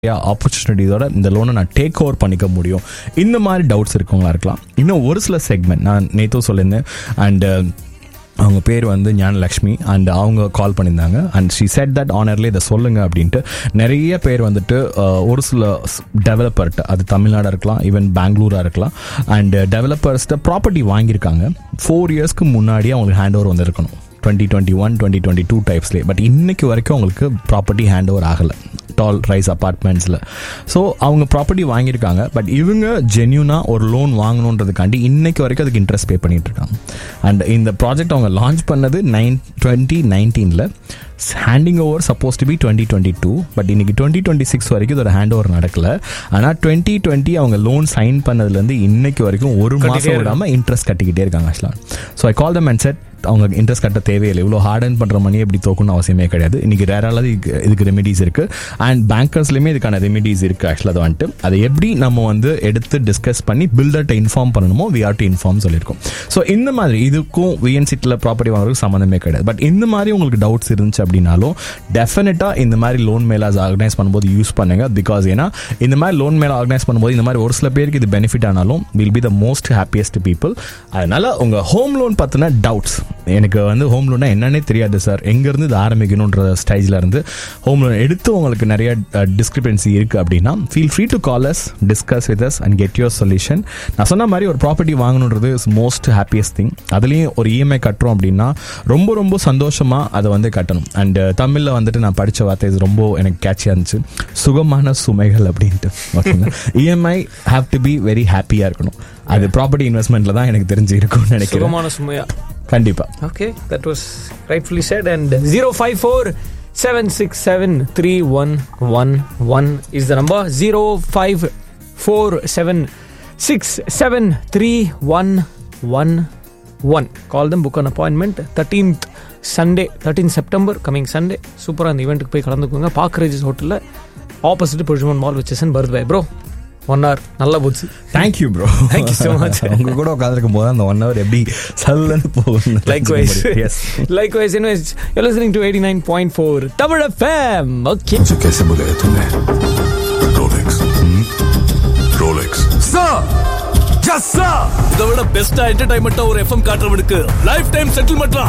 ஆப்பர்ச்சுனிட்டிஸோட இந்த லோனை நான் டேக் ஓவர் பண்ணிக்க முடியும். இந்த மாதிரி டவுட்ஸ் இருக்கவங்களா இருக்கலாம். இன்னும் ஒரு சில செக்மெண்ட் நான் நேற்றும் சொல்லியிருந்தேன். அண்ட் அவங்க பேர் வந்து ஞானலக்ஷ்மி. அண்ட் அவங்க கால் பண்ணியிருந்தாங்க. அண்ட் ஷி செட் தட் ஆனர்லி இதை சொல்லுங்க அப்படின்ட்டு. நிறைய பேர் வந்துட்டு ஒரு சில டெவலப்பர்கிட்ட, அது தமிழ்நாடாக இருக்கலாம், ஈவன் பெங்களூராக இருக்கலாம், அண்ட் டெவலப்பர்ஸ்கிட்ட ப்ராப்பர்ட்டி வாங்கியிருக்காங்க. 4 இயர்ஸ்க்கு முன்னாடியே அவங்களுக்கு ஹேண்ட் ஓவர் வந்திருக்கணும், 2021 2022 டைப்ஸ்லேயே. பட் இன்னைக்கு வரைக்கும் அவங்களுக்கு ப்ராப்பர்ட்டி ஹேண்ட் ஓவர் ஆகலை டால் ரைஸ் அப்பார்ட்மெண்ட்ஸில். ஸோ அவங்க ப்ராப்பர்ட்டி வாங்கியிருக்காங்க. பட் இவங்க ஜென்யூனாக ஒரு லோன் வாங்கணுன்றதுக்காண்டி இன்னைக்கு வரைக்கும் அதுக்கு இன்ட்ரெஸ்ட் பே பண்ணிட்டு இருக்காங்க. அண்ட் இந்த ப்ராஜெக்ட் அவங்க லான்ச் பண்ணது 2019. Handing over suppose to be 2022. But இன்னைக்கு 2026 வரைக்கும் இதோட ஹேண்ட் ஓவர் நடக்கல. ஆனால் 2020 அவங்க லோன் சைன் பண்ணதுலேருந்து இன்னைக்கு வரைக்கும் ஒரு மாதம் விடாமல் இன்ட்ரெஸ்ட் கட்டிக்கிட்டே இருக்காங்க ஆக்சுவலாக. So I call them and set அவங்க இன்ட்ரெஸ்ட் கட்ட தேவையில்லை, இவ்வளோ ஹார்ட் அண்ட் பண்ணுற மணி எப்படி தோக்கணும்னு அவசியமே கிடையாது. இன்றைக்கி ரேரால இதுக்கு ரெமிடிஸ் இருக்குது. அண்ட் பேங்கர்ஸ்லையுமே இதுக்கான ரெமிடிஸ் இருக்குது ஆக்சுவலாக. அதை வந்துட்டு அதை எப்படி நம்ம வந்து எடுத்து டிஸ்கஸ் பண்ணி பில்டர்கிட்ட இன்ஃபார்ம் பண்ணணுமோ வி ஆர் டு இன்ஃபார்ம் சொல்லியிருக்கோம். ஸோ இந்த மாதிரி இதுக்கும் விஎன்சிட்டியில் ப்ராப்பர்ட்டி வாங்குறதுக்கு சம்மந்தமே கிடையாது. பட் இந்த மாதிரி உங்களுக்கு டவுட்ஸ் இருந்துச்சு அப்படின்னாலும் டெஃபினட்டாக இந்த மாதிரி லோன் மேலாஸ் ஆர்கனைஸ் பண்ணும்போது யூஸ் பண்ணுங்க. பிகாஸ் ஏன்னா இந்த மாதிரி லோன் மேலே ஆர்கனைஸ் பண்ணும்போது இந்த மாதிரி ஒரு சில பேருக்கு இது பெனிஃபிட் ஆனாலும் will be the most happiest people. அதனால உங்கள் ஹோம் லோன் பற்றின டவுட்ஸ், எனக்கு வந்து ஹோம் லோனா என்னன்னே தெரியாது சார், எங்கேருந்து இது ஆரம்பிக்கணுன்ற ஸ்டேஜில் இருந்து ஹோம் லோன் எடுத்து உங்களுக்கு நிறைய டிஸ்கிரிபன்சி இருக்குது அப்படின்னா feel free to call as, discuss with us and get your solution. நான் சொன்ன மாதிரி ஒரு property வாங்கணுன்றது is most happiest thing. அதுலேயும் ஒரு இஎம்ஐ கட்டுறோம் அப்படின்னா ரொம்ப ரொம்ப சந்தோஷமாக அதை வந்து கட்டணும். அண்ட் தமிழில் வந்துட்டு நான் படித்த வார்த்தை இது ரொம்ப எனக்கு கேட்சியாக இருந்துச்சு, சுகமான சுமைகள் அப்படின்ட்டு. ஓகேங்களா, EMI have to be very ஹாப்பியாக இருக்கணும். அது ப்ராப்பர்ட்டி இன்வெஸ்ட்மெண்ட்ல தான் எனக்கு தெரிஞ்சு இருக்கும்னு நினைக்கிறேன். சுகமான சுமையா? கண்டிப்பா. Okay, that was rightfully said. And 054-767-3111 is the number. 054-767-3111. Call them, book an appointment. 13th Sunday, 13th September, coming Sunday. Super அந்த ஈவெண்ட்டுக்கு போய் கலந்துக்குங்க. பார்க் ரெஜிஸ் ஹோட்டலில் opposite புருஷமன் mall which is in பர்த்பை. Bro 1 hour நல்லா போச்சு. Thank you bro, thank you so much. உங்க கூட உட்காந்துருக்கும் போது அந்த 1 hour எப்படி சல்லுன்னு போகும். Likewise. Likewise. Anyways, you're listening to 89.4 Tamil FM. Okay. मुझे कैसे बुलाया तूने? Rolex sir, yes sir. இதை விட பெஸ்டா என்டர்டைன்மெண்டா ஒரு எஃப்எம் காட்டுறவனுக்கு லைஃப் டைம் செட்டில்மெண்ட்ரா.